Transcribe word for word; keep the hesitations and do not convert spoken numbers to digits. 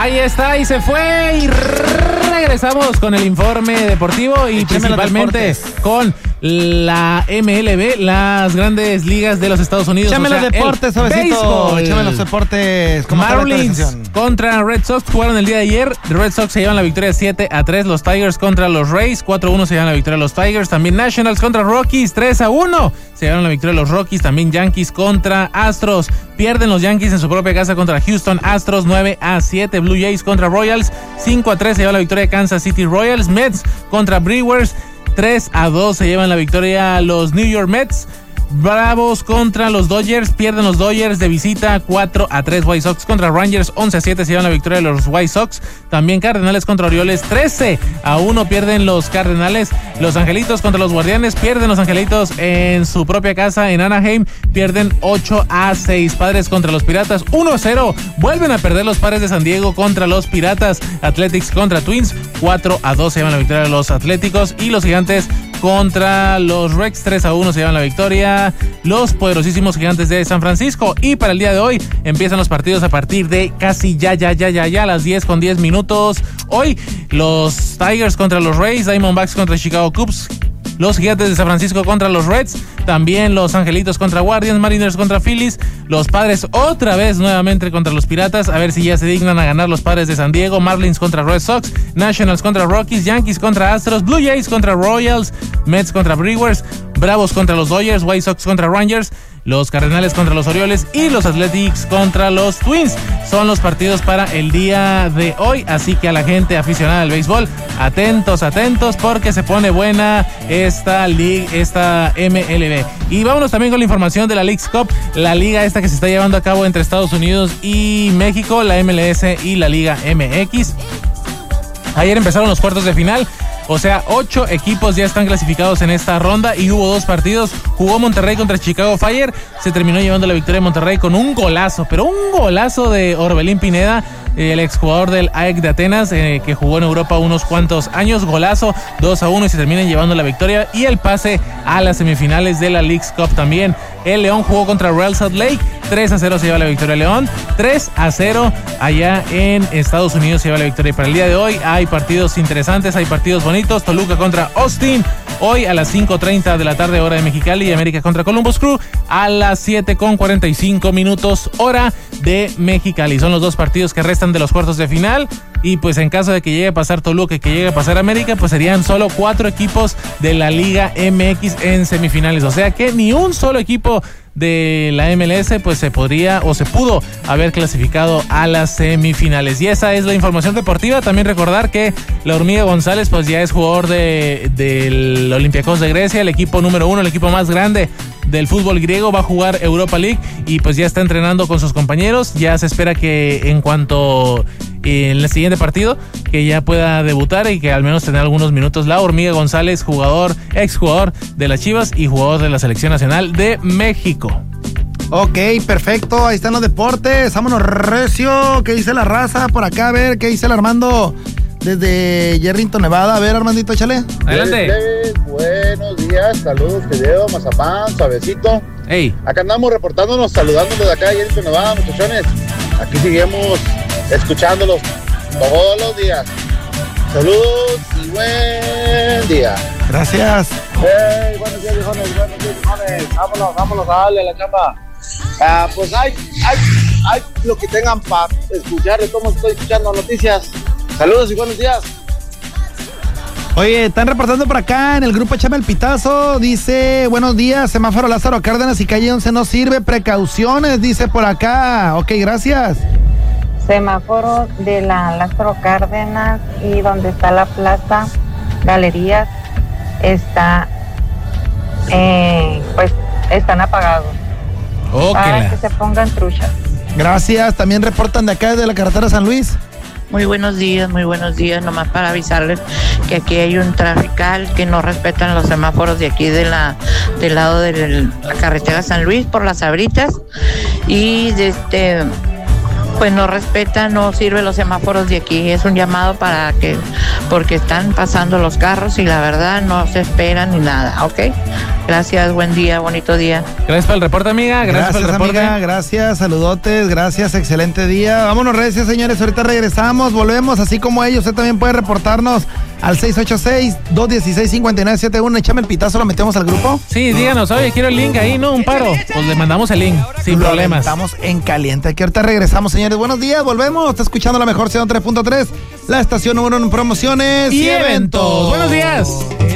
Ahí está, y se fue, y regresamos con el informe deportivo y Échame principalmente con la M L B, las grandes ligas de los Estados Unidos. Échame o sea, los deportes, suavecito. Échame los deportes. Marlins contra Red Sox jugaron el día de ayer. Red Sox se llevan la victoria siete a tres. Los Tigers contra los Rays, cuatro a uno se llevan la victoria los Tigers. También Nationals contra Rockies, tres a uno se llevan la victoria los Rockies. También Yankees contra Astros. Pierden los Yankees en su propia casa contra Houston Astros, nueve a siete. Blue Jays contra Royals, cinco a tres se lleva la victoria Kansas City Royals. Mets contra Brewers, tres a dos se llevan la victoria los New York Mets. Bravos contra los Dodgers, pierden los Dodgers de visita cuatro a tres. White Sox contra Rangers, once a siete se llevan la victoria de los White Sox. También Cardenales contra Orioles, trece a uno pierden los Cardenales. Los Angelitos contra los Guardianes, pierden los Angelitos en su propia casa en Anaheim, pierden ocho a seis. Padres contra los Piratas, uno a cero vuelven a perder los Padres de San Diego contra los Piratas. Athletics contra Twins, cuatro a dos se llevan la victoria de los Atléticos. Y los Gigantes contra los Rex, tres a uno se llevan la victoria los poderosísimos Gigantes de San Francisco. Y para el día de hoy empiezan los partidos a partir de casi ya, ya, ya, ya, ya a las diez con diez minutos. Hoy los Tigers contra los Rays, Diamondbacks contra Chicago Cubs, los Gigantes de San Francisco contra los Reds, también los Angelitos contra Guardians, Mariners contra Phillies, los Padres otra vez nuevamente contra los Piratas, a ver si ya se dignan a ganar los Padres de San Diego, Marlins contra Red Sox, Nationals contra Rockies, Yankees contra Astros, Blue Jays contra Royals, Mets contra Brewers, Bravos contra los Dodgers, White Sox contra Rangers, los Cardenales contra los Orioles y los Athletics contra los Twins. Son los partidos para el día de hoy, así que a la gente aficionada al béisbol, atentos, atentos, porque se pone buena esta liga, esta M L B. Y vámonos también con la información de la Leagues Cup, la liga esta que se está llevando a cabo entre Estados Unidos y México, la M L S y la Liga M X. Ayer empezaron los cuartos de final. O sea, ocho equipos ya están clasificados en esta ronda y hubo dos partidos. Jugó Monterrey contra Chicago Fire. Se terminó llevando la victoria de Monterrey con un golazo, pero un golazo de Orbelín Pineda, el exjugador del A E C de Atenas, eh, que jugó en Europa unos cuantos años. Golazo, dos a uno y se terminan llevando la victoria y el pase a las semifinales de la Leagues Cup también. El León jugó contra Real Salt Lake, tres a cero se lleva la victoria León, tres a cero allá en Estados Unidos se lleva la victoria. Y para el día de hoy hay partidos interesantes, hay partidos bonitos. Toluca contra Austin, hoy a las cinco treinta de la tarde, hora de Mexicali. Y América contra Columbus Crew a las siete con cuarenta y cinco minutos, hora de Mexicali. Son los dos partidos que restan de los cuartos de final. Y pues en caso de que llegue a pasar Toluca y que llegue a pasar América, pues serían solo cuatro equipos de la Liga M X en semifinales. O sea que ni un solo equipo de la M L S pues se podría o se pudo haber clasificado a las semifinales. Y esa es la información deportiva. También recordar que la Hormiga González pues ya es jugador de del Olympiacos de Grecia, el equipo número uno, el equipo más grande del fútbol griego. Va a jugar Europa League y pues ya está entrenando con sus compañeros. Ya se espera que en cuanto en el siguiente partido que ya pueda debutar y que al menos tenga algunos minutos la Hormiga González, jugador, exjugador de las Chivas y jugador de la Selección Nacional de México. Ok, perfecto, ahí están los deportes. Vámonos recio. ¿Qué dice la raza por acá? A ver, ¿qué dice el Armando desde Yerrington, Nevada? A ver, Armandito, échale. Adelante. Buenos días, saludos, Fideo, Mazapán, suavecito. Hey. Acá andamos reportándonos, saludándolos de acá de Yerrington, Nevada, muchachones. Aquí seguimos escuchándolos todos los días. Saludos y buen día. Gracias. Hey, buenos días, viejones, buenos días, viejones. Vámonos, vámonos a darle a la chamba. Ah, pues hay, hay, hay lo que tengan para escuchar de cómo estoy escuchando noticias. Saludos y buenos días. Oye, están reportando por acá en el grupo Échame el Pitazo. Dice, buenos días, semáforo Lázaro Cárdenas y calle once no sirve, precauciones, dice por acá. Ok, gracias. Semáforo de la Lázaro Cárdenas y donde está la plaza Galerías está, eh, pues están apagados. Okay. Para que se pongan truchas. Gracias, también reportan de acá desde la carretera San Luis. Muy buenos días, muy buenos días, nomás para avisarles que aquí hay un trafical que no respetan los semáforos de aquí de la del lado de la carretera San Luis por las Sabritas y de este pues no respetan, no sirven los semáforos de aquí. Es un llamado para que, porque están pasando los carros y la verdad no se esperan ni nada, ¿ok? Gracias, buen día, bonito día. Gracias por el reporte, amiga. Gracias, Gracias, por el reporte. amiga, gracias, saludotes, gracias, excelente día. Vámonos, recio, señores, ahorita regresamos, volvemos, así como ellos, usted también puede reportarnos al seis ocho seis, dos uno seis, cinco nueve siete uno. Échame el pitazo, lo metemos al grupo. Sí, díganos, oye, quiero el link ahí, ¿no? Un paro. Pues le mandamos el link, sin lo problemas. Estamos en caliente. Aquí ahorita regresamos, señores. Buenos días, volvemos. Está escuchando la mejor ciento tres punto tres, la estación número uno en promociones y eventos. Buenos días.